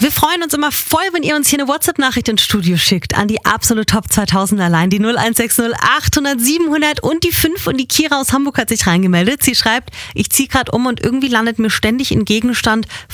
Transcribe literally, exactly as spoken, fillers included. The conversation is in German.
wir freuen uns immer voll, wenn ihr uns hier eine WhatsApp-Nachricht ins Studio schickt an die absolute Top zweitausend allein, die null eins sechs null achthundert siebenhundert und die fünf. Und die Kira aus Hamburg hat sich reingemeldet. Sie schreibt, ich ziehe gerade um und irgendwie landet mir ständig ein Gegenstand